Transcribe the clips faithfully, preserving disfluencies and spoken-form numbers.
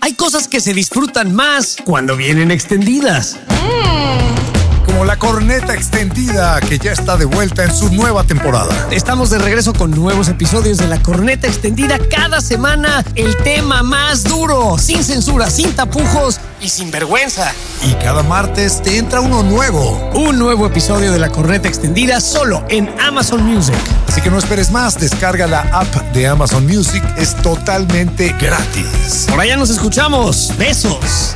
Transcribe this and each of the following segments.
Hay cosas que se disfrutan más cuando vienen extendidas. Como la corneta extendida, que ya está de vuelta en su nueva temporada. Estamos de regreso con nuevos episodios de La Corneta Extendida. Cada semana el tema más duro, sin censura, sin tapujos y sin vergüenza. Y cada martes te entra uno nuevo. Un nuevo episodio de La Corneta Extendida solo en Amazon Music. Así que no esperes más, descarga la app de Amazon Music, es totalmente gratis. Por allá nos escuchamos. Besos.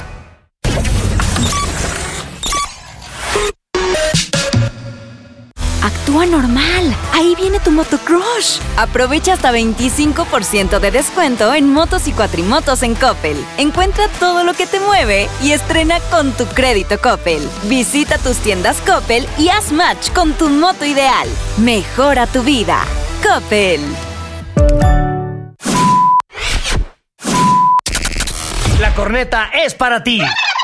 Actúa normal. Ahí viene tu motocrush. Aprovecha hasta veinticinco por ciento de descuento en motos y cuatrimotos en Coppel. Encuentra todo lo que te mueve y estrena con tu crédito Coppel. Visita tus tiendas Coppel y haz match con tu moto ideal. Mejora tu vida. Coppel. La corneta es para ti.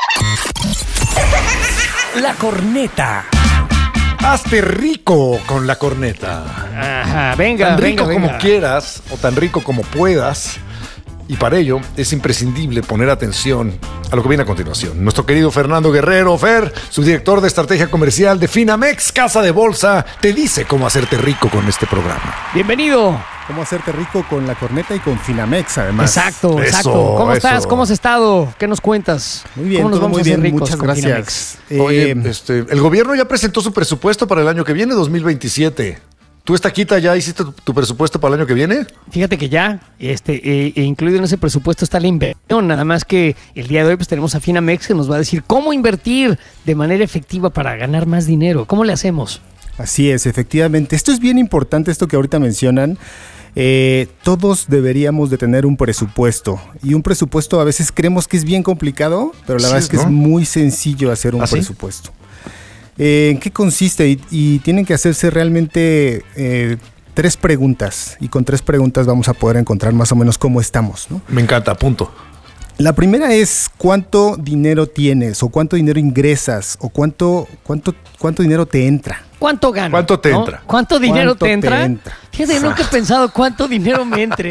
La corneta. Hazte rico con la corneta. Ajá, venga, Tan venga, rico venga. como quieras o tan rico como puedas. Y para ello es imprescindible poner atención a lo que viene a continuación. Nuestro querido Fernando Guerrero, Fer, subdirector de estrategia comercial de Finamex, Casa de Bolsa, te dice cómo hacerte rico con este programa. Bienvenido. Cómo hacerte rico con la corneta y con Finamex, además. Exacto, Eso, exacto. ¿Cómo eso. estás? ¿Cómo has estado? ¿Qué nos cuentas? Muy bien, ¿Cómo nos todo vamos muy a hacer bien, ricos muchas con gracias. Oye, Eh, este, el gobierno ya presentó su presupuesto para el año que viene, dos mil veintisiete. ¿Tú, Estaquita, ya hiciste tu, tu presupuesto para el año que viene? Fíjate que ya, este, eh, e incluido en ese presupuesto está la inversión, nada más que el día de hoy pues tenemos a Finamex que nos va a decir cómo invertir de manera efectiva para ganar más dinero. ¿Cómo le hacemos? Así es, efectivamente. Esto es bien importante, esto que ahorita mencionan. Eh, todos deberíamos de tener un presupuesto. Y un presupuesto a veces creemos que es bien complicado, pero la Sí, verdad es que ¿no? es muy sencillo hacer un ¿Ah, sí? presupuesto. Eh, ¿En qué consiste? Y, y tienen que hacerse realmente eh, tres preguntas. Y con tres preguntas vamos a poder encontrar más o menos cómo estamos, ¿no? Me encanta, punto. La primera es cuánto dinero tienes o cuánto dinero ingresas o cuánto, cuánto, cuánto dinero te entra. ¿Cuánto gano? ¿Cuánto te ¿no? entra? ¿Cuánto dinero ¿Cuánto te te entra? entra? Fíjate, nunca he pensado cuánto dinero me entre.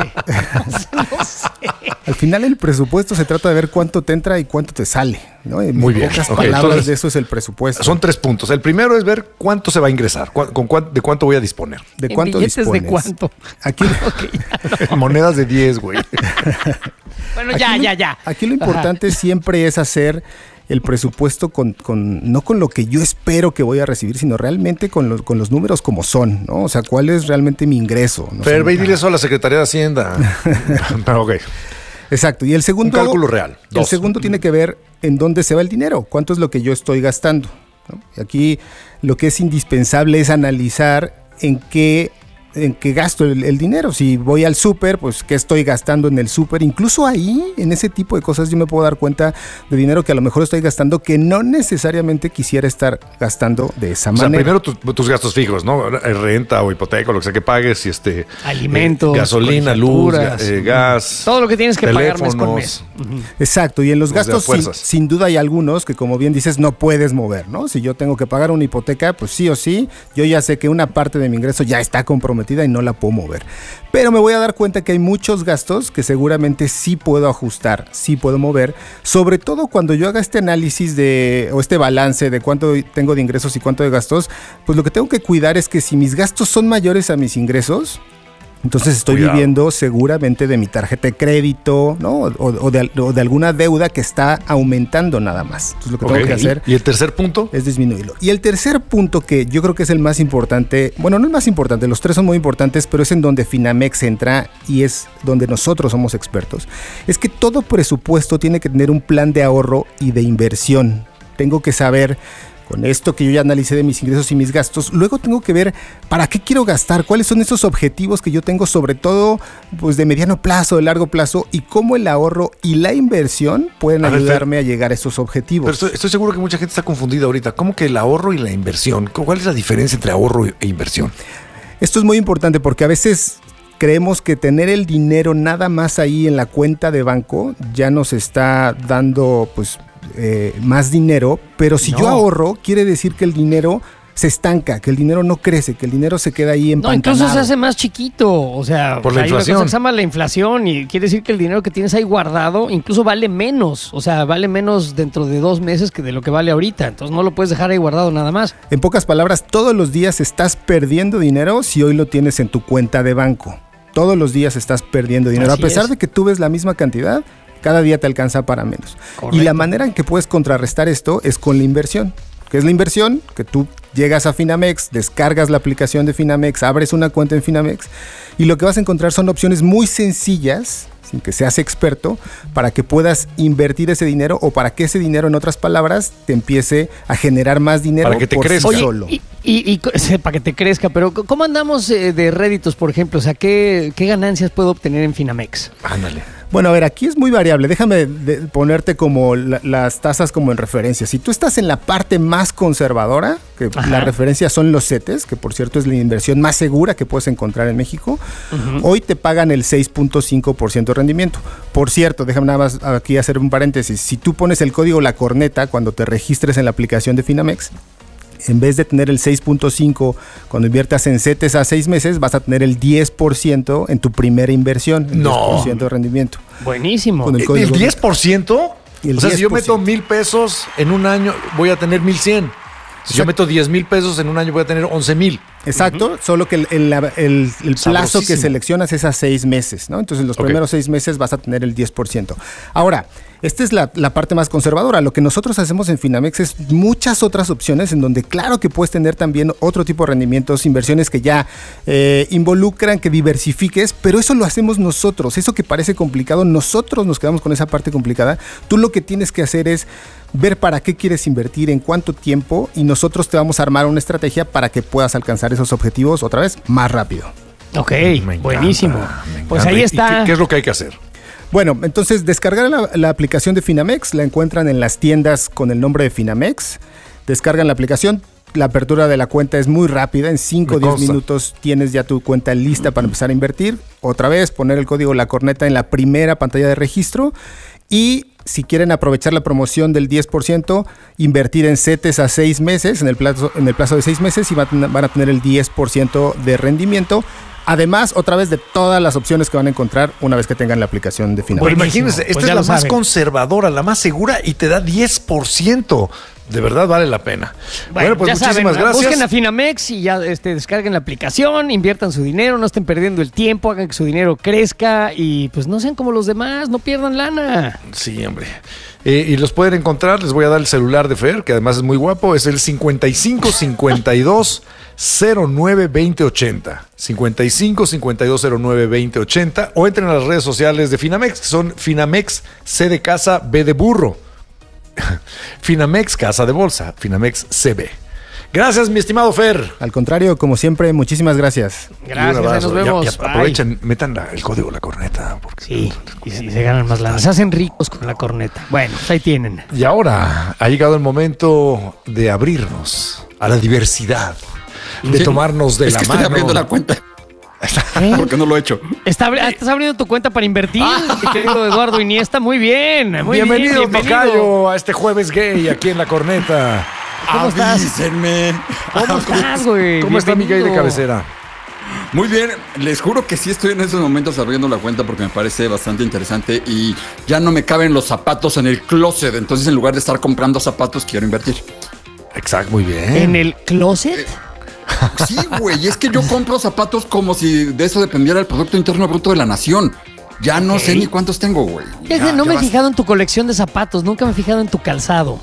No sé. Al final el presupuesto se trata de ver cuánto te entra y cuánto te sale, ¿no? En Muy bien. pocas Ok, palabras entonces, de eso es el presupuesto. Son tres puntos. El primero es ver cuánto se va a ingresar, cu- con cuán- de cuánto voy a disponer. ¿De ¿En cuánto billetes dispones? de cuánto? Aquí, Ok, ya no. Monedas de diez, güey. Bueno, aquí ya, lo- ya, ya. Aquí lo Ajá. importante siempre es hacer el presupuesto con, con no con lo que yo espero que voy a recibir, sino realmente con, lo- con los números como son, ¿no? O sea, cuál es realmente mi ingreso. ¿no? Fer, O sea, ve y dile eso a la Secretaría de Hacienda. Pero ok. Exacto. Y el segundo. Un cálculo real. El Dos. segundo tiene que ver en dónde se va el dinero, cuánto es lo que yo estoy gastando, ¿no? Y aquí lo que es indispensable es analizar en qué, en qué gasto el, el dinero. Si voy al súper, pues qué estoy gastando en el súper. Incluso ahí, en ese tipo de cosas, yo me puedo dar cuenta de dinero que a lo mejor estoy gastando que no necesariamente quisiera estar gastando de esa O sea, manera. primero tus, tus gastos fijos, ¿no? Renta o hipoteca o lo que sea que pagues y este... Alimentos, eh, gasolina, luz, colegiaturas, eh, gas... todo lo que tienes que pagar mes con teléfonos. mes. Ujú. Exacto, y en los Los de gastos sin, fuerzas. sin duda hay algunos que, como bien dices, no puedes mover, ¿no? Si yo tengo que pagar una hipoteca, pues sí o sí, yo ya sé que una parte de mi ingreso ya está comprometida y no la puedo mover. Pero me voy a dar cuenta que hay muchos gastos que seguramente sí puedo ajustar, sí puedo mover, sobre todo cuando yo haga este análisis de, o este balance de cuánto tengo de ingresos y cuánto de gastos, pues lo que tengo que cuidar es que si mis gastos son mayores a mis ingresos, entonces estoy Cuidado. viviendo seguramente de mi tarjeta de crédito, ¿no? O, o de, o de alguna deuda que está aumentando nada más. Entonces lo que Ok. tengo que hacer ¿Y el tercer punto? es disminuirlo. Y el tercer punto que yo creo que es el más importante, bueno, no el más importante, los tres son muy importantes, pero es en donde Finamex entra y es donde nosotros somos expertos, es que todo presupuesto tiene que tener un plan de ahorro y de inversión. Tengo que saber, con esto que yo ya analicé de mis ingresos y mis gastos, luego tengo que ver para qué quiero gastar, cuáles son esos objetivos que yo tengo, sobre todo pues de mediano plazo, de largo plazo, y cómo el ahorro y la inversión pueden A ver, ayudarme a llegar a esos objetivos. Pero estoy, estoy seguro que mucha gente está confundida ahorita. ¿Cómo que el ahorro y la inversión? ¿Cuál es la diferencia entre ahorro e inversión? Esto es muy importante porque a veces creemos que tener el dinero nada más ahí en la cuenta de banco ya nos está dando pues eh, más dinero, pero si No. yo ahorro, quiere decir que el dinero se estanca, que el dinero no crece, que el dinero se queda ahí empantanado. No, incluso se hace más chiquito, o sea, por la hay una inflación. cosa que se llama la inflación y quiere decir que el dinero que tienes ahí guardado incluso vale menos, o sea, vale menos dentro de dos meses que de lo que vale ahorita, entonces no lo puedes dejar ahí guardado nada más. En pocas palabras, todos los días estás perdiendo dinero si hoy lo tienes en tu cuenta de banco. Todos los días estás perdiendo dinero, Así a pesar es. de que tú ves la misma cantidad. Cada día te alcanza para menos. Correcto. Y la manera en que puedes contrarrestar esto es con la inversión. ¿Qué es la inversión? Que tú llegas a Finamex, descargas la aplicación de Finamex, abres una cuenta en Finamex y lo que vas a encontrar son opciones muy sencillas, sin que seas experto, para que puedas invertir ese dinero o para que ese dinero, en otras palabras, te empiece a generar más dinero Para que te por sí crezca. Oye, solo. y, y, y co- sí, para que te crezca, pero ¿cómo andamos eh, de réditos, por ejemplo? O sea, ¿qué, qué ganancias puedo obtener en Finamex? Ándale. Bueno, a ver, aquí es muy variable. Déjame de- ponerte como la- las tasas como en referencia. Si tú estás en la parte más conservadora, que Ajá. la referencia son los CETES, que por cierto es la inversión más segura que puedes encontrar en México, hoy te pagan el seis punto cinco por ciento de rendimiento. Por cierto, déjame nada más aquí hacer un paréntesis. Si tú pones el código La Corneta cuando te registres en la aplicación de Finamex, en vez de tener el seis punto cinco cuando inviertas en CETES a seis meses, vas a tener el diez por ciento en tu primera inversión, el No. diez por ciento de rendimiento. Buenísimo. Con el ¿El, código- el diez por ciento? Y el O sea, si yo diez por ciento. meto mil pesos en un año, voy a tener mil cien. Si yo meto diez mil pesos en un año, voy a tener once mil. Exacto, solo que el, el- el- el plazo Sabrosísimo. que seleccionas es a seis meses, ¿no? Entonces en los Ok. primeros seis meses vas a tener el diez por ciento. Ahora, esta es la, la parte más conservadora. Lo que nosotros hacemos en Finamex es muchas otras opciones en donde claro que puedes tener también otro tipo de rendimientos, inversiones que ya eh, involucran, que diversifiques, pero eso lo hacemos nosotros. Eso que parece complicado, nosotros nos quedamos con esa parte complicada. Tú lo que tienes que hacer es ver para qué quieres invertir, en cuánto tiempo, y nosotros te vamos a armar una estrategia para que puedas alcanzar esos objetivos otra vez más rápido. Ok, Me encanta, buenísimo. me Pues encanta. ahí ¿Y está. ¿Qué, qué es lo que hay que hacer? Bueno, entonces descargar la, la aplicación de Finamex, la encuentran en las tiendas con el nombre de Finamex, descargan la aplicación, la apertura de la cuenta es muy rápida, en cinco o Me diez consta. minutos tienes ya tu cuenta lista para empezar a invertir, otra vez poner el código La Corneta en la primera pantalla de registro y si quieren aprovechar la promoción del diez por ciento, invertir en CETES a seis meses, en el plazo, en el plazo de seis meses y van, van a tener el diez por ciento de rendimiento. Además, otra vez de todas las opciones que van a encontrar una vez que tengan la aplicación de Finamex. Bueno, Buenísimo, imagínense, pues esta ya es la lo más saben. conservadora, la más segura y te da diez por ciento. De verdad vale la pena. Bueno, pues ya muchísimas saben, gracias. busquen a Finamex y ya este, descarguen la aplicación, inviertan su dinero, no estén perdiendo el tiempo, hagan que su dinero crezca y pues no sean como los demás, no pierdan lana. Sí, hombre. Eh, y los pueden encontrar, les voy a dar el celular de Fer, que además es muy guapo, es el cincuenta y cinco cincuenta y dos cero nueve veinte ochenta. cincuenta y cinco cincuenta y dos cero nueve veinte ochenta o entren a las redes sociales de Finamex, que son Finamex C de casa, B de burro. Finamex Casa de Bolsa, Finamex C B. Gracias, mi estimado Fer. Al contrario, como siempre, muchísimas gracias. Y un Gracias, ahí abrazo. nos Ya- vemos. ya Bye. aprovechen, metan la- el código La Corneta. Porque Sí, y se, se ganan más lana, se hacen ricos con la corneta. Bueno, pues ahí tienen. Y ahora ha llegado el momento de abrirnos a la diversidad, de Sí. tomarnos de es la que mano. estoy abriendo la cuenta. ¿Eh? Porque no lo he hecho. Está abri- ¿Estás abriendo tu cuenta para invertir, mi querido Eduardo Iniesta? Muy bien, muy bienvenido, bien. Tocayo, a este jueves gay aquí en La Corneta. ¿Cómo estás? Avísenme. ¿Cómo estás, güey? ¿Cómo está mi gay de Bienvenido. cabecera? Muy bien, les juro que sí estoy en estos momentos abriendo la cuenta porque me parece bastante interesante y ya no me caben los zapatos en el closet. Entonces, en lugar de estar comprando zapatos, quiero invertir. Exacto, muy bien. ¿En el closet? Sí, güey, es que yo compro zapatos como si de eso dependiera el Producto Interno Bruto de la nación. Ya no sé ni cuántos tengo, güey. Fíjate, Ya, no ya me he basta. fijado en tu colección de zapatos, nunca me he fijado en tu calzado.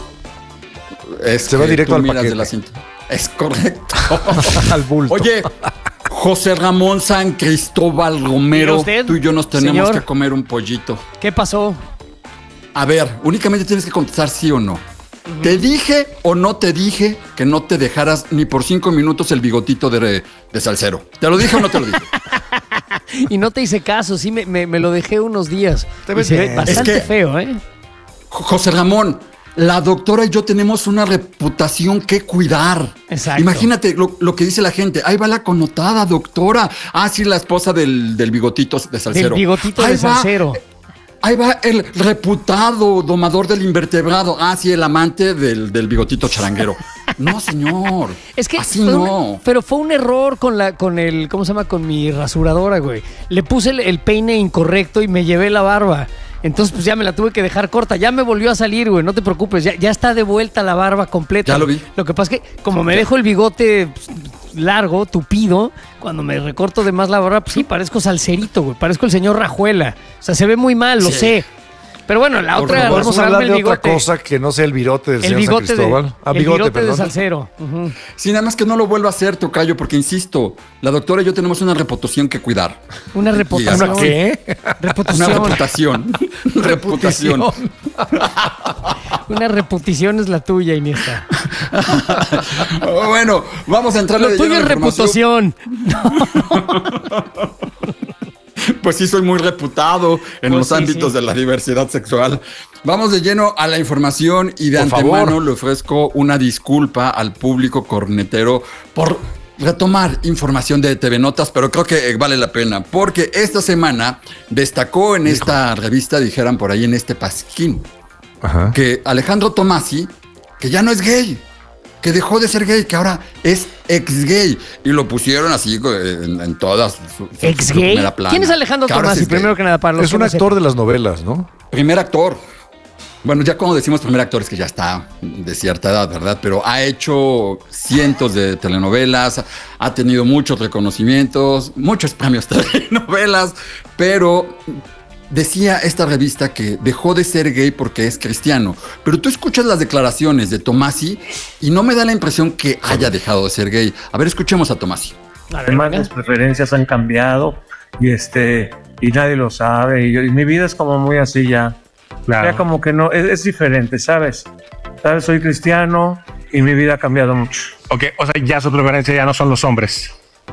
Es Se va que directo tú al miras paquete. de la cinta. Es correcto. Al bulto. Oye, José Ramón San Cristóbal Romero, Diga usted, tú y yo nos tenemos señor. que comer un pollito. ¿Qué pasó? A ver, únicamente tienes que contestar sí o no. ¿Te dije o no te dije que no te dejaras ni por cinco minutos el bigotito de, de salsero? ¿Te lo dije o no te lo dije? Y no te hice caso, sí me, me- me lo dejé unos días. Te Y ves se ve bien. bastante Es que- feo, ¿eh? J- José Ramón, la doctora y yo tenemos una reputación que cuidar. Exacto. Imagínate lo, lo que dice la gente. Ahí va la connotada doctora. Ah, sí, la esposa del, del bigotito de salsero. Del bigotito Ahí de va- salsero. Ahí va el reputado domador del invertebrado. Ah, sí, el amante del, del bigotito charanguero. No, señor. Es que así fue no. un- pero fue un error con la, con el, ¿cómo se llama? Con mi rasuradora, güey. Le puse el, el peine incorrecto y me llevé la barba. Entonces, pues ya me la tuve que dejar corta. Ya me volvió a salir, güey. No te preocupes. Ya, ya está de vuelta la barba completa. Ya lo vi. Lo que pasa es que, como me dejo el bigote pues, largo, tupido, cuando me recorto de más la barba, pues sí, parezco salserito, güey. Parezco el señor Rajuela. O sea, se ve muy mal, lo Sí. sé. Pero bueno, la Por otra, favor, Vamos a rasurarme hablar de el otra bigote. cosa que no sea el virote del El señor San bigote, de, Cristóbal. Ah, el bigote, bigote de perdón. salsero. Ujú. Sí, nada más que no lo vuelva a hacer, tocayo, porque insisto, la doctora y yo tenemos una reputación que cuidar. Una reputación. ¿Una ¿Qué? Reputación. Una reputación. reputación. Una reputación es la tuya, Iniesta. Bueno, vamos a entrarle Lo de tuyo lleno es a la información. reputación. Pues sí, soy muy reputado en Pues los sí, ámbitos sí. de la diversidad sexual. Vamos de lleno a la información y de Por antemano favor. le ofrezco una disculpa al público cornetero por retomar información de T V Notas, pero creo que vale la pena, porque esta semana destacó en esta revista, dijeran por ahí en este pasquín, Ajá. que Alejandro Tomasi, que ya no es gay, que dejó de ser gay, que ahora es ex gay. Y lo pusieron así en, en todas su, su- ¿Ex su gay? primera plana. ¿Quién es Alejandro Que ahora sí Tomasi? es gay. Primero que nada, para los Es que un no actor de las novelas, ¿no? Primer actor. Bueno, ya cuando decimos primer actor es que ya está de cierta edad, ¿verdad? Pero ha hecho cientos de telenovelas, ha tenido muchos reconocimientos, muchos premios telenovelas, pero decía esta revista que dejó de ser gay porque es cristiano. Pero tú escuchas las declaraciones de Tomasi y no me da la impresión que haya dejado de ser gay. A ver, escuchemos a Tomasi. A ver, Además, venga. mis preferencias han cambiado y este y nadie lo sabe. Y, yo- y mi vida es como muy así ya. Ya como que no, es, es diferente, ¿sabes? ¿Sabes? Soy cristiano y mi vida ha cambiado mucho. Ok, o sea, ya su preferencia ya no son los hombres.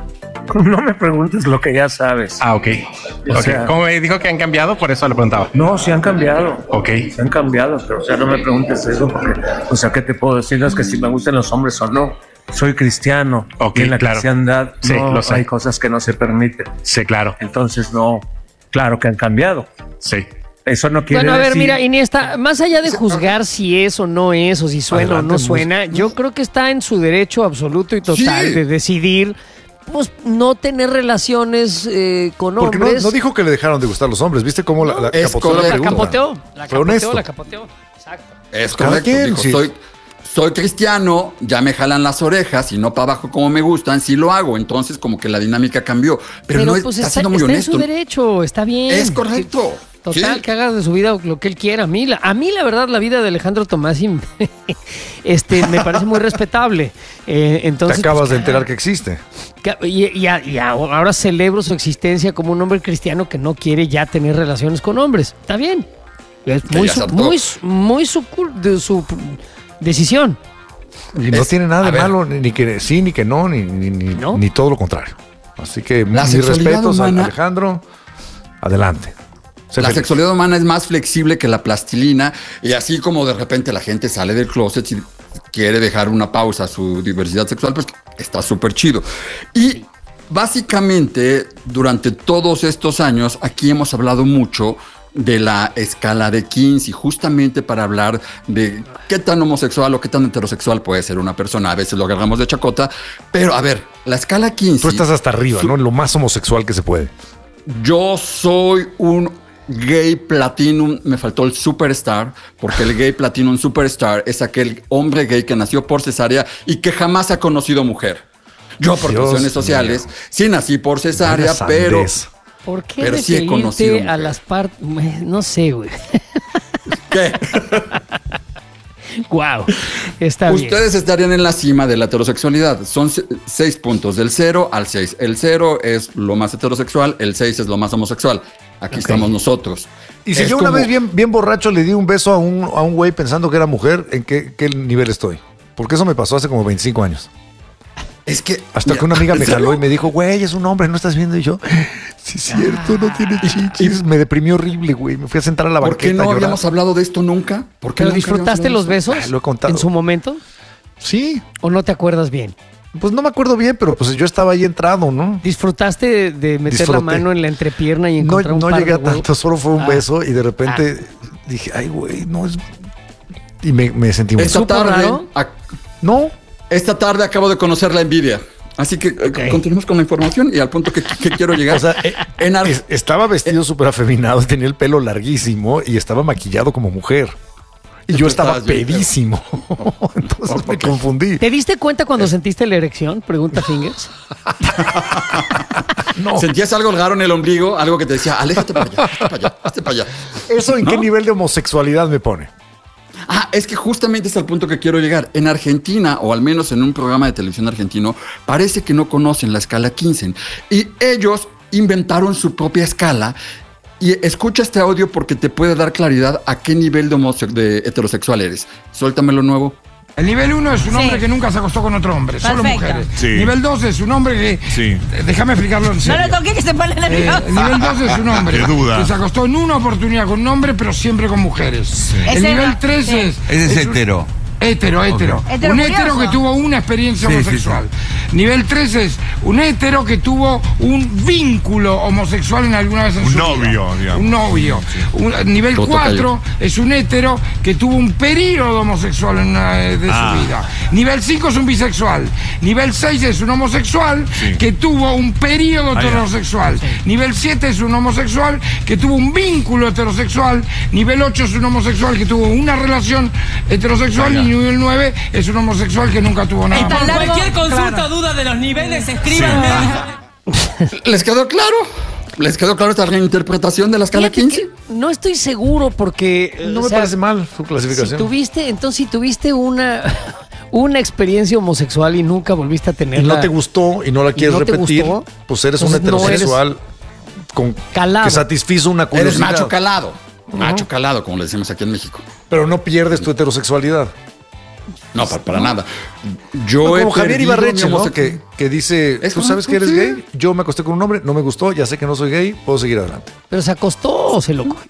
No me preguntes lo que ya sabes. Ah, ok. O Ok. sea- Como me dijo que han cambiado, por eso le preguntaba. No, sí han cambiado. Ok. Se han cambiado, pero o sea, no me preguntes eso porque, o sea, ¿qué te puedo decir? No es que si me gustan los hombres o no. Soy cristiano. Ok, y en la claro. cristiandad Sí, no lo sé. hay cosas que no se permiten. Sí, claro. Entonces, no, claro que han cambiado. Sí. Eso no quiere Bueno, a ver, decir... mira, Iniesta, más allá de juzgar si es o no es, o si suena Adelante, o no suena, yo creo que está en su derecho absoluto y total Sí. de decidir, pues, no tener relaciones eh, con Porque no, hombres. no dijo que le dejaron de gustar los hombres. ¿Viste cómo la, la Es capoteó la correcto. la pregunta? capoteó, la Fue capoteó, honesto. la capoteó. Exacto. Es Cada correcto. quien, dijo, sí. soy, soy cristiano, ya me jalan las orejas y no para abajo como me gustan, sí lo hago. Entonces, como que la dinámica cambió. Pero, no es- pues está está, siendo muy está en honesto. su derecho, está bien. Es correcto. Total, Sí. que haga de su vida lo que él quiera. A mí, la, a mí la verdad, la vida de Alejandro Tomasi este, me parece muy respetable. Eh, Te entonces, acabas pues, de enterar cada- que existe. que- Y, y a- y a- ahora celebro su existencia como un hombre cristiano que no quiere ya tener relaciones con hombres. Está bien. Es Que muy, ya su, aceptó. muy, su- muy su, cul- de su decisión. Y no Es- tiene nada a de ver. malo, ni, ni que sí, ni que no, ni, ni, ni- ¿No? ni todo lo contrario. Así que La mis sexualidad respetos a humana- Alejandro. Adelante. Sé La feliz. sexualidad humana es más flexible que la plastilina y así como de repente la gente sale del closet y quiere dejar una pausa a su diversidad sexual, pues está súper chido. Y básicamente durante todos estos años aquí hemos hablado mucho de la escala de Kinsey, justamente para hablar de qué tan homosexual o qué tan heterosexual puede ser una persona. A veces lo agarramos de chacota, pero a ver, la escala Kinsey... Tú estás hasta arriba, su- ¿no? Lo más homosexual que se puede. Yo soy un gay platinum, me faltó el superstar, porque el gay platinum superstar es aquel hombre gay que nació por cesárea y que jamás ha conocido mujer. Yo por Dios cuestiones sociales, mío. sí nací por cesárea, Vaya pero... sandez. ¿Por qué Pero sí he referirte conocido a mujer. las partes? No sé, güey. ¿Qué? Wow. Está bien. Ustedes estarían en la cima de la heterosexualidad. Son se- seis puntos, del cero al seis. El cero es lo más heterosexual, el seis es lo más homosexual. Aquí estamos nosotros. Y si Es yo una como- vez bien, bien borracho le di un beso a un, a un güey pensando que era mujer, ¿en qué, qué nivel estoy? Porque eso me pasó hace como veinticinco años. Es que... Hasta mira, que una amiga me ¿en serio? jaló y me dijo, güey, es un hombre, ¿no estás viendo? Y yo, sí, es cierto, no tiene chichis. Me deprimió horrible, güey. Me fui a sentar a la ¿Por banqueta qué no a llorar. habíamos hablado de esto nunca? ¿Por qué ¿Pero nunca disfrutaste habíamos los hablado de esto? besos Ah, lo he contado. en su momento? Sí, ¿O no te acuerdas bien? pues no me acuerdo bien, pero pues yo estaba ahí entrado, ¿no? ¿Disfrutaste de, de meter Disfruté. la mano en la entrepierna y No, encontrar un no par llegué de a huevos? tanto, solo fue un Ah. beso y de repente dije, ay, güey, no es... Y me, me sentí muy... Esta ¿Supo tarde... raro? a- No, Esta tarde acabo de conocer la envidia. Así que okay. continuemos con la información y al punto que, que quiero llegar. O sea, eh, en Ar- estaba vestido súper afeminado, tenía el pelo larguísimo y estaba maquillado como mujer. Y yo estaba pedísimo. Entonces me confundí. ¿Te diste cuenta cuando sentiste la erección? Pregunta Fingers. No. ¿Sentías algo raro en el ombligo? Algo que te decía, aléjate para allá, hazte para allá, hazte para allá. ¿Eso en ¿no? qué nivel de homosexualidad me pone? Ah, es que justamente es al punto que quiero llegar. En Argentina, o al menos en un programa de televisión argentino, parece que no conocen la escala quince. Y ellos inventaron su propia escala. Y escucha este audio porque te puede dar claridad a qué nivel de, homose- de heterosexual eres. Suéltamelo nuevo. El nivel uno es un Sí. hombre que nunca se acostó con otro hombre, solo Perfecto. mujeres. Sí. Nivel dos es un hombre que... Sí. Déjame explicarlo en No serio. lo toqué que se pone nervioso. Eh, el nivel dos es un hombre Qué duda. que se acostó en una oportunidad con un hombre, pero siempre con mujeres. El Ese nivel no, tres sí. es... Ese es un- hetero. Hetero, hetero. Ok. Un Hetero hetero curioso. que tuvo una experiencia Sí, sí, homosexual. Nivel tres es un hetero que tuvo un vínculo homosexual en alguna vez en Un su novio, vida. digamos. Un novio. Un- nivel Toto cuatro es un hetero que tuvo un periodo homosexual en una de Ah. su vida. Nivel cinco es un bisexual. Nivel seis es un homosexual Sí. que tuvo un periodo Ah, ya. heterosexual. Nivel siete es un homosexual que tuvo un vínculo heterosexual. Nivel ocho es un homosexual que tuvo una relación heterosexual. Ah, ya. Y nivel nueve es un homosexual que nunca tuvo nada. Está más. largo. Cualquier consulta Claro. o duda de los niveles, escríbanme. ¿Les quedó claro? ¿Les quedó claro esta reinterpretación de la escala Fíjate quince? que no estoy seguro porque... eh, No o me sea, parece mal su Si clasificación. tuviste, entonces si tuviste una, una experiencia homosexual y nunca volviste a y tenerla... no te gustó y no la quieres no te repetir, gustó, pues eres un entonces no eres heterosexual con, calado. que satisfizo una Eres curiosidad. macho calado. Macho calado, como le decimos aquí en México. Pero no pierdes tu heterosexualidad. No, para, para nada. Yo No, he como Javier perdido Ibarreche, mi ¿no? homose- Que, que dice, Eso, tú sabes que eres sí. gay, yo me acosté con un hombre, no me gustó, ya sé que no soy gay, puedo seguir adelante. Pero se acostó o se lo cogió.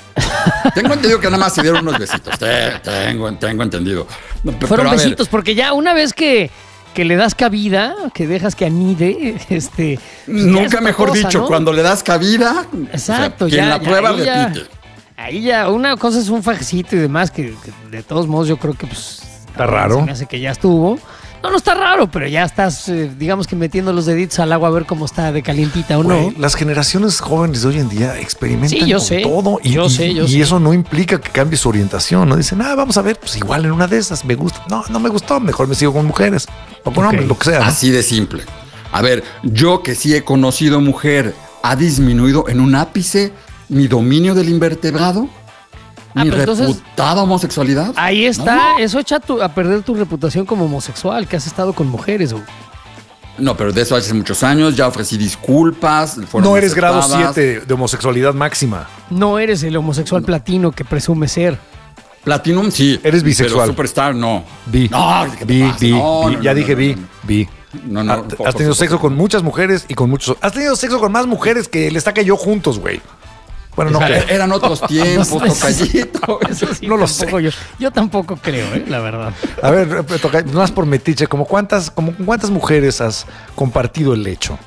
Tengo entendido que nada más se dieron unos besitos. Te- Tengo, tengo entendido. No, pe- Fueron pero a ver, besitos, porque ya una vez que, que le das cabida, que dejas que anide, este... pues ya es Nunca otra mejor cosa, dicho, ¿no? cuando le das cabida, Exacto, o sea, quien ya, la ya, prueba ahí ya- repite. Ahí ya, una cosa es un fajecito y demás, que, que de todos modos yo creo que pues... Está raro. Se me hace que ya estuvo. No, no está raro, pero ya estás, eh, digamos que metiendo los deditos al agua a ver cómo está de calientita o Güey, no. las generaciones jóvenes de hoy en día experimentan Sí, yo con sé. todo y, Yo y- sé, yo y sé. eso no implica que cambie su orientación. No dicen, ah, vamos a ver, pues igual en una de esas me gusta. No, no me gustó, mejor me sigo con mujeres o con Ok. hombres, lo que sea. ¿no? Así de simple. A ver, yo que sí he conocido mujer, ¿ha disminuido en un ápice mi dominio del invertebrado? Ah, ¿Mi pero entonces- reputada homosexualidad? Ahí está, No. eso echa tu- a perder tu reputación como homosexual, que has estado con mujeres. güey. No, pero de eso hace muchos años, ya ofrecí disculpas. fueron No eres grado aceptadas. siete de homosexualidad máxima. No eres el homosexual platino que presume ser. Platinum, sí. Eres bisexual. Pero Superstar, no. Vi, No, ¿qué te vi, pasa? vi, No, vi. no, ya no, dije no, vi, no, no. vi. No, no, Ha- por- Has por tenido supuesto. sexo con muchas mujeres y con muchos. Has tenido sexo con más mujeres que el estaca y yo juntos, güey. Bueno, no Espera, creo. Eran otros tiempos, No sé. tocallito. Eso sí, No lo tampoco yo. Yo tampoco creo, eh, la verdad. A ver, eh, toca, más por metiche, como cuántas, como con cuántas mujeres has compartido el lecho.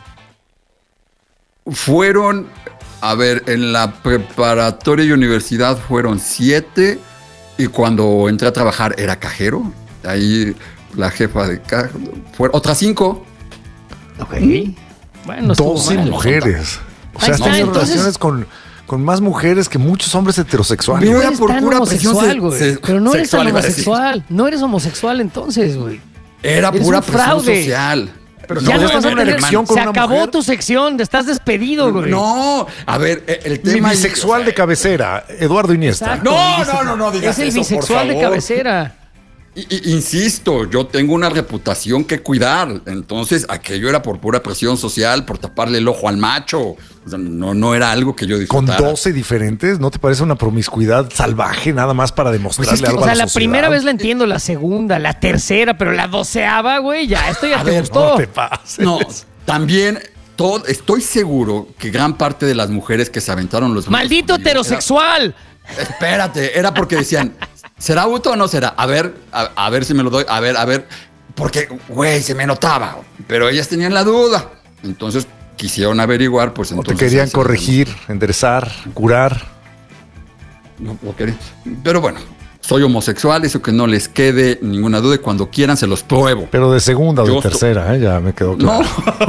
Fueron, a ver, en la preparatoria y universidad fueron siete. Y cuando entré a trabajar era cajero. Ahí la jefa de caja. Fueron otras cinco. Ok. Bueno, estuvo doce mal. mujeres. O Ahí sea, has está, tenido entonces- relaciones con, con más mujeres que muchos hombres heterosexuales. Pero No era eres por tan pura presión homosexual, se- güey. se- Pero no eres tan sexual, iba a decir. homosexual. No eres homosexual entonces, güey. Era Eres pura un presión fraude. social. Pero Ya no, no estás vas a en una tener- erección con Se una acabó mujer. tu sección, estás despedido, güey. No, a ver, eh, el Mi tema. bisexual o sea, de cabecera, Eduardo Iniesta. Exacto. No, El bise- no, no, no digas Es el eso, por bisexual de favor. cabecera. I- i- Insisto, yo tengo una reputación que cuidar. Entonces, aquello era por pura presión social, por taparle el ojo al macho. O sea, no, no era algo que yo Con disfrutara. doce diferentes, ¿no te parece una promiscuidad salvaje nada más para demostrarle Pues es que, algo O sea, a la la sociedad? primera vez la entiendo, la segunda, la tercera, pero la doceava, güey, ya, esto ya A te ver, gustó. No te pases. No, también todo, estoy seguro que gran parte de las mujeres que se aventaron los gritos ¡Maldito conmigo heterosexual! era- espérate, era porque decían, ¿será auto o no será? A ver, a, a ver si me lo doy, a ver, a ver. Porque, güey, se me notaba. Pero ellas tenían la duda. Entonces quisieron averiguar, pues O entonces. te querían ahí se- corregir, enderezar, curar. No, lo quería. Pero bueno, soy homosexual, eso que no les quede ninguna duda y cuando quieran se los pruebo. Pero de segunda o Yo de esto- tercera, ¿eh? Ya me quedó claro.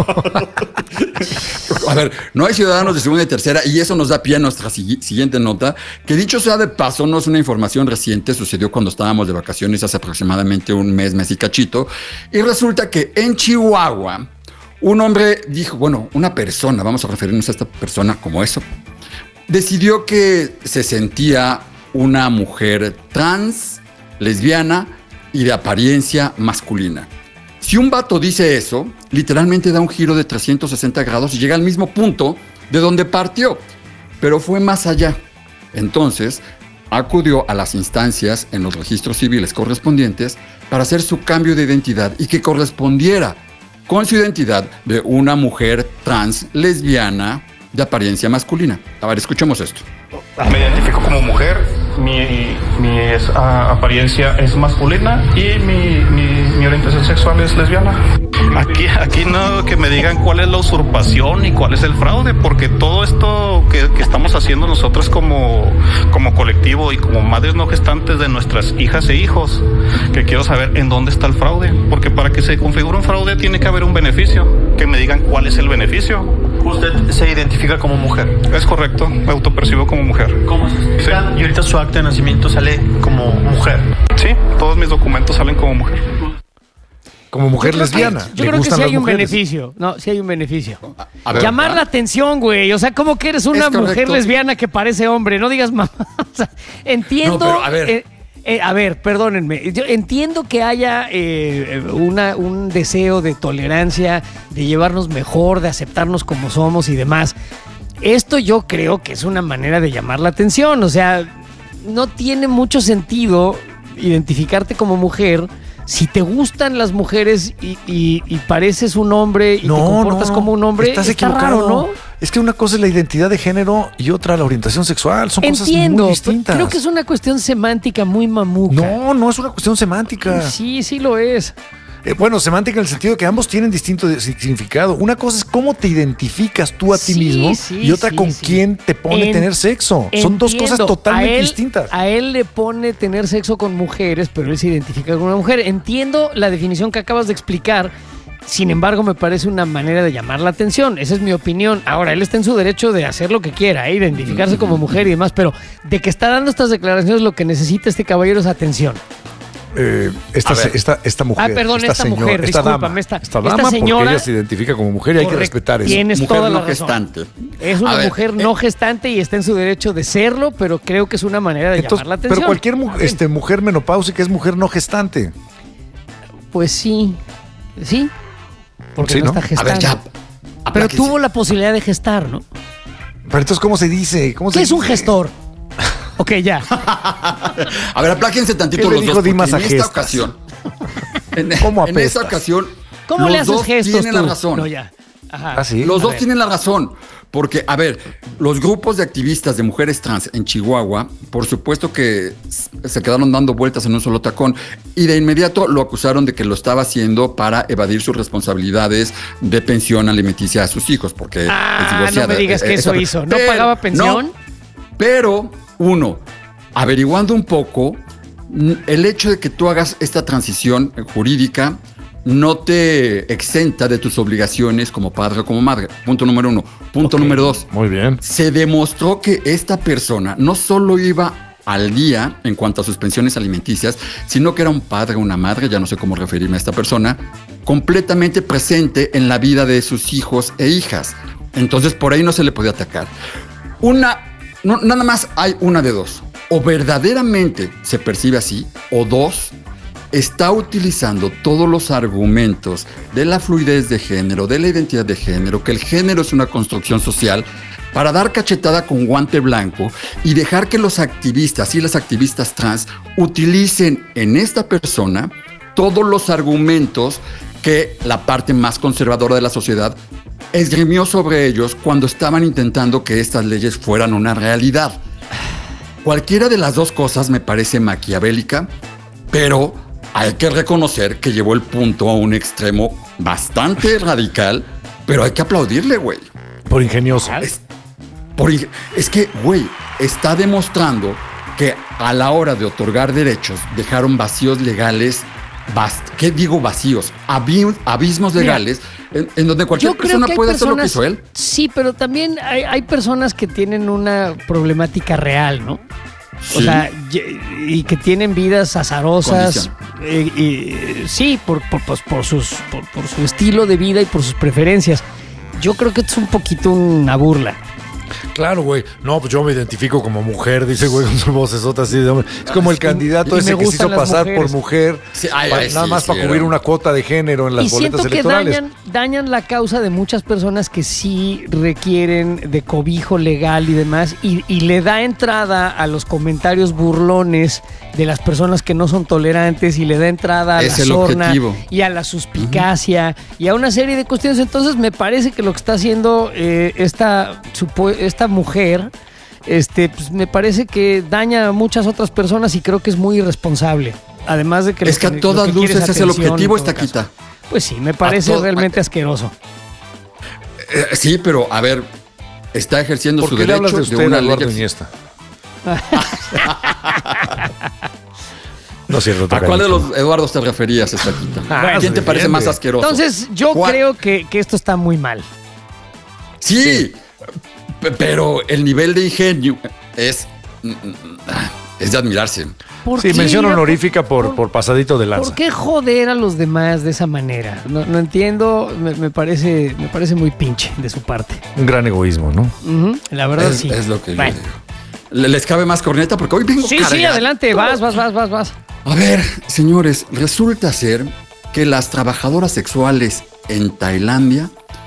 A ver, no hay ciudadanos de segunda y tercera y eso nos da pie a nuestra si- siguiente nota, que dicho sea de paso, no es una información reciente, sucedió cuando estábamos de vacaciones hace aproximadamente un mes, mes y cachito, y resulta que en Chihuahua un hombre dijo, bueno, una persona, vamos a referirnos a esta persona como eso, decidió que se sentía una mujer trans, lesbiana y de apariencia masculina. Si un vato dice eso, literalmente da un giro de trescientos sesenta grados y llega al mismo punto de donde partió, pero fue más allá. Entonces, acudió a las instancias en los registros civiles correspondientes para hacer su cambio de identidad y que correspondiera con su identidad de una mujer trans, lesbiana, de apariencia masculina. A ver, escuchemos esto. Me identifico como mujer, mi, mi es, a, apariencia es masculina y mi, mi, mi orientación sexual es lesbiana. Aquí, aquí no que me digan cuál es la usurpación y cuál es el fraude, porque todo esto que, que estamos haciendo nosotros como, como colectivo y como madres no gestantes de nuestras hijas e hijos, que quiero saber en dónde está el fraude, porque para que se configure un fraude tiene que haber un beneficio, que me digan cuál es el beneficio. ¿Usted se identifica como mujer? Es correcto, me autopercibo como mujer. ¿Cómo se identifica? Sí. Y ahorita su acta de nacimiento sale como mujer. Sí, todos mis documentos salen como mujer. Como mujer Yo creo que- lesbiana. Yo Le creo que gustan sí las hay un mujeres. beneficio. No, sí hay un beneficio. A ver, Llamar ¿ah? la atención, güey. O sea, ¿cómo que eres una Es correcto. mujer lesbiana que parece hombre? No digas mamá. O sea, entiendo. No, pero a ver. eh, eh, a ver, perdónenme. Yo entiendo que haya eh, una, un deseo de tolerancia, de llevarnos mejor, de aceptarnos como somos y demás. Esto yo creo que es una manera de llamar la atención. O sea, no tiene mucho sentido identificarte como mujer si te gustan las mujeres y, y- y pareces un hombre y te comportas como un hombre. Estás está equivocado, raro, ¿no? Es que una cosa es la identidad de género y otra la orientación sexual. Son Entiendo, cosas muy distintas. creo que es una cuestión semántica muy mamuca. No, no es una cuestión semántica. Sí, sí lo es. Eh, bueno, semántica en el sentido de que ambos tienen distinto de- significado. Una cosa es cómo te identificas tú a ti Sí, mismo sí, y otra sí, con sí. quién te pone En- tener sexo. Son dos Entiendo. cosas totalmente A él- distintas. A él le pone tener sexo con mujeres, pero él se identifica con una mujer. Entiendo la definición que acabas de explicar. Sin embargo, me parece una manera de llamar la atención. Esa es mi opinión. Ahora, él está en su derecho de hacer lo que quiera, ¿eh? Identificarse como mujer y demás, pero de que está dando estas declaraciones, lo que necesita este caballero es atención. Eh, esta, A ver. esta, esta mujer. Ah, perdón, esta señora, mujer, esta discúlpame, dama, esta- esta esta dama señora- porque ella se identifica como mujer y hay que Correcto. respetar eso. Tienes Mujer toda no la razón. gestante. Es una A ver, mujer eh, no gestante y está en su derecho de serlo, pero creo que es una manera de Entonces, llamar la atención. pero cualquier mu- este, mujer menopáusica es mujer no gestante. Pues sí, sí, porque Sí, no, ¿no? está A gestando. ver, ya. pero apláquense. tuvo la posibilidad de gestar, ¿no? Pero entonces, ¿cómo se dice? ¿Cómo ¿Qué se es un dice? gestor? Ok, ya. A ver, apláquense tantito ¿Qué le los dijo dos, porque Dimas a en esta gestas? ocasión, en, ¿Cómo en esta apestas? ocasión, ¿Cómo los le haces dos gestos tienen tú? la razón. No, ya. Ajá. Ah, sí. Los A dos ver. tienen la razón, porque, a ver, los grupos de activistas de mujeres trans en Chihuahua, por supuesto que s- se quedaron dando vueltas en un solo tacón y de inmediato lo acusaron de que lo estaba haciendo para evadir sus responsabilidades de pensión alimenticia a sus hijos, porque Ah, es divorciada. no me digas que eso hizo. ¿No Pero- pagaba pensión? no, pero, uno, averiguando un poco, n- el hecho de que tú hagas esta transición eh, jurídica no te exenta de tus obligaciones como padre o como madre. Punto número uno. Punto Ok. número dos. Muy bien. Se demostró que esta persona no solo iba al día en cuanto a sus pensiones alimenticias, sino que era un padre o una madre, ya no sé cómo referirme a esta persona, completamente presente en la vida de sus hijos e hijas. Entonces por ahí no se le podía atacar. Una, no, nada más hay una de dos. O verdaderamente se percibe así, o dos, está utilizando todos los argumentos de la fluidez de género, de la identidad de género, que el género es una construcción social, para dar cachetada con guante blanco y dejar que los activistas y las activistas trans utilicen en esta persona todos los argumentos que la parte más conservadora de la sociedad esgrimió sobre ellos cuando estaban intentando que estas leyes fueran una realidad. Cualquiera de las dos cosas me parece maquiavélica, pero hay que reconocer que llevó el punto a un extremo bastante radical, pero hay que aplaudirle, güey. Por ingenioso. Es, por ing- es que, güey, está demostrando que a la hora de otorgar derechos dejaron vacíos legales, bast- ¿qué digo vacíos? Abi- abismos legales en, en donde cualquier Yo creo persona que hay puede hacer lo que personas- hizo él. Sí, pero también hay, hay personas que tienen una problemática real, ¿no? O Sí. sea, y, y que tienen vidas azarosas. Condición. eh, y- sí, por, por, pues, por sus, por, por su estilo de vida y por sus preferencias. Yo creo que esto es un poquito una burla. Claro, güey. No, pues yo me identifico como mujer, dice güey con su vocesota así de hombre. Es como el candidato y ese me que se hizo gustan las pasar mujeres. por mujer, Sí, ay, pa- ay, nada sí, más sí, para cubrir era. una cuota de género en las Y siento boletas que electorales. dañan, dañan la causa de muchas personas que sí requieren de cobijo legal y demás, y, y le da entrada a los comentarios burlones de las personas que no son tolerantes, y le da entrada a Es la el sorna objetivo. y a la suspicacia y a una serie de cuestiones. Entonces me parece que lo que está haciendo eh, esta, supo- esta mujer, este, pues me parece que daña a muchas otras personas y creo que es muy irresponsable. Además de que lo Es que a lo todas que quiere luces es el atención en objetivo, todo esta caso. quita. Pues sí, me parece A to- realmente asqueroso. Eh, sí, pero a ver, está ejerciendo ¿Por su qué le hablas derecho de de, usted, una Eduardo ley. Iniesta? No es cierto. ¿A tocayo. cuál de los Eduardos te referías, esta quita? Ah, ¿Quién se te parece defiende. más asqueroso? Entonces, yo ¿Cuál? creo que, que esto está muy mal. Sí, p- pero el nivel de ingenio es, es de admirarse. ¿Por Sí, qué? mención Mira, honorífica por, por- por pasadito de lanza. ¿Por qué joder a los demás de esa manera? No, no entiendo, me, me parece, me parece muy pinche de su parte. Un gran egoísmo, ¿no? Ujú, la verdad Es, sí. es lo que Bueno. yo digo. ¿Le- ¿Les cabe más corneta? Porque hoy vengo Sí, sí, cargado. adelante, vas, vas, vas, vas, vas. A ver, señores, resulta ser que las trabajadoras sexuales en Tailandia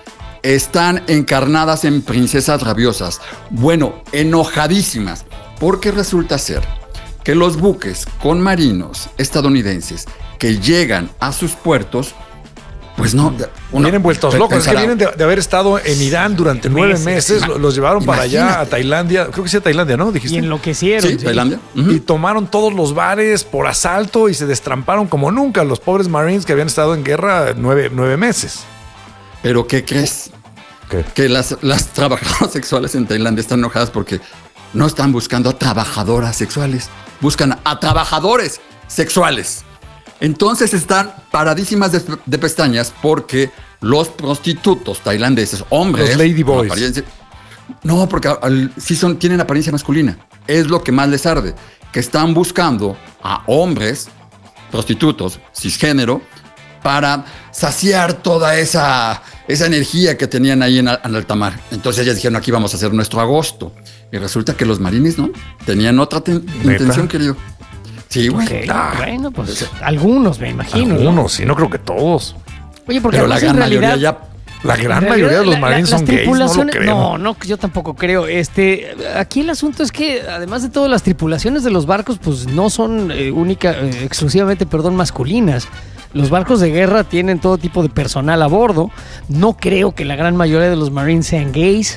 están encarnadas en princesas rabiosas. Bueno, enojadísimas, porque resulta ser que los buques con marinos estadounidenses que llegan a sus puertos, pues no... uno Vienen vueltos pe- locos. Es que pensará, vienen de, de haber estado en Irán durante nueve Meses. meses. lo- Los llevaron para allá, Imagínate. a Tailandia. Creo que sí a Tailandia, ¿no? Dijiste. Y enloquecieron. Sí, Tailandia. Y Ujú. tomaron todos los bares por asalto y se destramparon como nunca los pobres Marines que habían estado en guerra nueve, nueve meses. Pero ¿qué crees? ¿Qué? Que las, las trabajadoras sexuales en Tailandia están enojadas porque no están buscando a trabajadoras sexuales, buscan a trabajadores sexuales. Entonces están paradísimas de, de pestañas porque los prostitutos tailandeses, hombres, Los lady con boys. apariencia- no, porque al- sí son, tienen apariencia masculina. Es lo que más les arde, que están buscando a hombres, prostitutos, cisgénero, para saciar toda esa, esa energía que tenían ahí en, al- en alta mar. Entonces ellas dijeron, aquí vamos a hacer nuestro agosto. Y resulta que los marines, ¿no? Tenían otra ten- intención, querido. Sí, güey. Ok, Ah. bueno, pues algunos, me imagino. ¿no? Algunos, sí, no creo que todos. Oye, porque Pero la además, en gran mayoría realidad, ya... La gran en mayoría de realidad, los la- Marines las son gays, no lo tripulaciones- creo. No, no, yo tampoco creo. Este, aquí el asunto es que, además de todo, las tripulaciones de los barcos, pues no son eh, única, eh, exclusivamente, perdón, masculinas. Los barcos de guerra tienen todo tipo de personal a bordo. No creo que la gran mayoría de los Marines sean gays.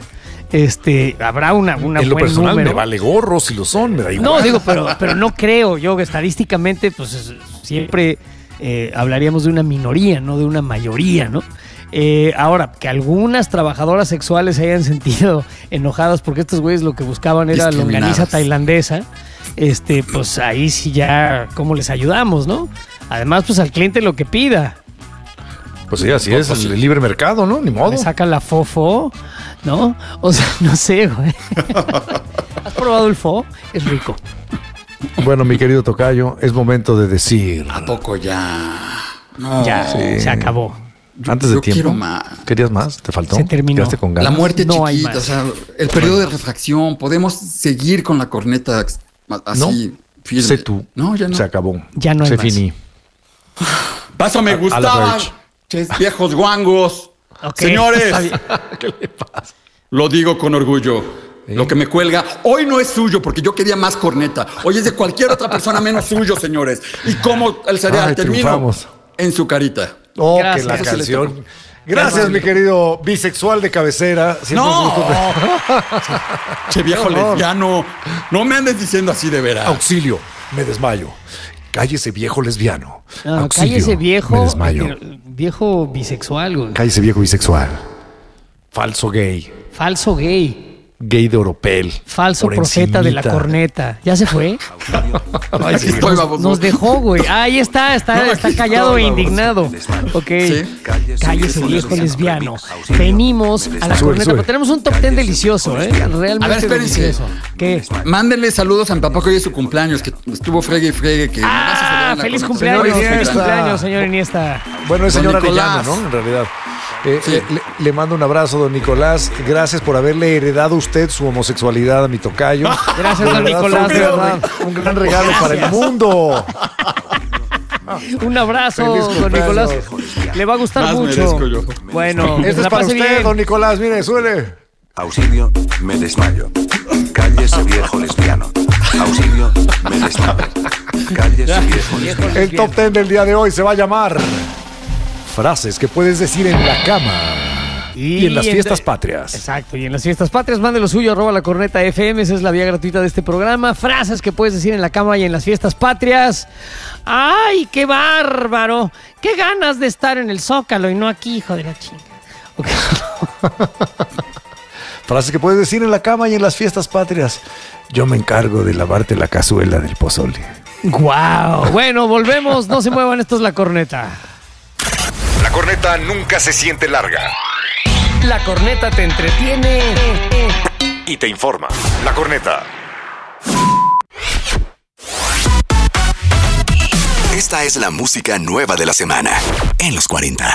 Este, habrá una, una En lo buen personal número. me vale gorro si lo son, me da igual. No, digo, pero, pero no creo. Yo estadísticamente, pues es- siempre eh, hablaríamos de una minoría, no de una mayoría, ¿no? Eh, ahora, que algunas trabajadoras sexuales se hayan sentido enojadas porque estos güeyes lo que buscaban era Discriminadas. longaniza tailandesa, este, pues ahí sí ya, ¿cómo les ayudamos, no? Además, pues al cliente lo que pida. Pues sí, así es, el libre mercado, ¿no? Ni modo. Me sacan la fofo, ¿no? O sea, no sé, güey. ¿Has probado el fo? Es rico. Bueno, mi querido tocayo, es momento de decir. ¿A poco ya? No. Ya, sí. se acabó. Antes de yo tiempo. quiero más. ¿Querías más? ¿Te faltó? Se terminó. ¿Quedaste con ganas? La muerte No hay chiquita, más. o sea, el periodo de refracción, podemos seguir con la corneta ex- así firme. Sé tú. No, ya no. Se acabó. Ya no hay Se más. finí. Paso me A- a la gustaban, Verge. ches viejos guangos. Ok, Señores, está bien. ¿Qué le pasa? lo digo con orgullo. Lo que me cuelga, hoy no es suyo porque yo quería más corneta. Hoy es de cualquier otra persona menos suyo, señores. ¿Y cómo el cereal Ay, termino? triunfamos. En su carita. Oh, Gracias. que la Eso se le canción. tocó. Gracias, mi querido bisexual de cabecera. Siempre ¡No! es un gusto- Che viejo Qué horror. lesbiano. No me andes diciendo así de veras. Auxilio, me desmayo. Cállese, viejo lesbiano. No, Auxilio, cállese Me viejo, desmayo. eh, viejo bisexual, güey. Cállese, viejo bisexual. Falso gay. Falso gay. gay de Oropel. Falso por profeta de la encimita. corneta. ¿Ya se fue? Ay, Aquí estoy, nos, baboso. nos dejó, güey. Ah, ahí está, está, No, está aquí callado estoy, e baboso. indignado. Ok. Sí. Cállese, viejo lesbiano. Venimos a la Sube, corneta, sube. pero tenemos un top ten delicioso, ¿eh? Realmente A ver, espérense. delicioso. ¿Qué? Mándenle saludos a mi papá que hoy es su cumpleaños, que estuvo fregue y fregue. Que me vas a celebrar Ah, en la feliz corneta. cumpleaños, Señor feliz Iniesta. cumpleaños, señor Iniesta. Bueno, es Don señor Nicolás. Arellano, ¿no? En realidad. Eh, Sí. le, le- le mando un abrazo, don Nicolás. Gracias por haberle heredado usted su homosexualidad a mi tocayo. Gracias, De don verdad, Nicolás, fue de un gran- verdad. Un gran regalo para el mundo. Un abrazo, Feliz don cumpleaños. Nicolás. Le va a gustar Más mucho. merezco yo. Bueno, Este es la para pase usted, bien. don Nicolás. Mire, suele. Auxilio, me desmayo. Cállese, viejo lesbiano. Auxilio, me desmayo. Cállese, viejo lesbiano. El top ten del día de hoy se va a llamar frases que puedes decir en la cama y, en las en fiestas de- patrias. Exacto, y en las fiestas patrias, mande lo suyo, arroba la corneta F M, esa es la vía gratuita de este programa. Frases que puedes decir en la cama y en las fiestas patrias. ¡Ay, qué bárbaro! ¡Qué ganas de estar en el Zócalo y no aquí, hijo de la chinga! Ok. Frases que puedes decir en la cama y en las fiestas patrias. Yo me encargo de lavarte la cazuela del pozole. ¡Guau! Bueno, volvemos, no se muevan, esto es la corneta. La corneta nunca se siente larga La corneta te entretiene. y te informa. La corneta. Esta es la música nueva de la semana en los cuarenta.